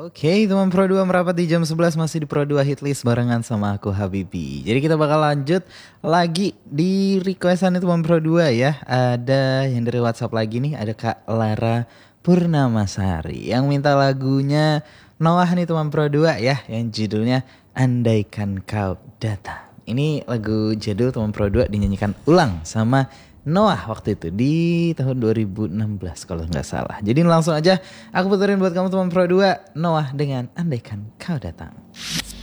Oke, teman Pro 2 merapat di jam 11 masih di Pro 2 Hitlist barengan sama aku Habibi. Jadi kita bakal lanjut lagi di requestan teman Pro 2 ya. Ada yang dari WhatsApp lagi nih, ada Kak Lara Purnamasari yang minta lagunya Noah nih teman Pro 2 ya, yang judulnya Andaikan Kau Datang. Ini lagu jadul teman Pro 2 dinyanyikan ulang sama Noah waktu itu di tahun 2016 kalau nggak salah. Jadi langsung aja aku puterin buat kamu teman Pro 2 Noah dengan Andaikan Kau Datang.